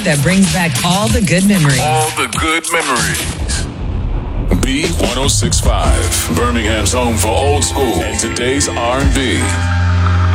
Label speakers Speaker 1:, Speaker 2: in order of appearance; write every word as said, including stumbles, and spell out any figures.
Speaker 1: that brings back all the good memories.
Speaker 2: All the good memories. B ten sixty-five, Birmingham's home for old school and today's R and B.